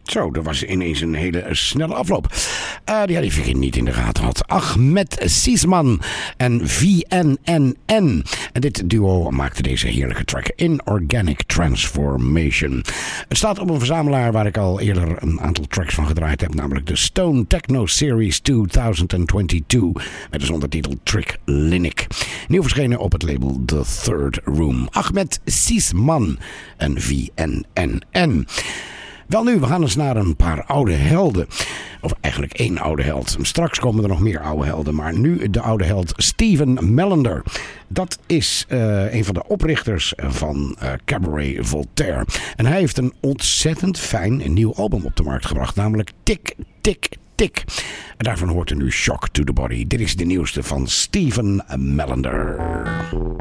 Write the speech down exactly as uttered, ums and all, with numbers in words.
Zo, dat was ineens een hele snelle afloop. Uh, ja, die ik niet in de gaten had. Ahmed Sisman en V N N N. En dit duo maakte deze heerlijke track Inorganic Transformation. Het staat op een verzamelaar waar ik al eerder een aantal tracks van gedraaid heb. Namelijk de Stone Techno Series tweeduizend tweeëntwintig. Met als ondertitel Trick Linic. Nieuw verschenen op het label The Third Room. Ahmed Sisman en V N N N. Wel nu, we gaan eens naar een paar oude helden. Of eigenlijk één oude held. Straks komen er nog meer oude helden. Maar nu de oude held Stephen Melander. Dat is uh, een van de oprichters van uh, Cabaret Voltaire. En hij heeft een ontzettend fijn nieuw album op de markt gebracht. Namelijk Tick, Tick, Tick. En daarvan hoort u nu Shock to the Body. Dit is de nieuwste van Stephen Melander.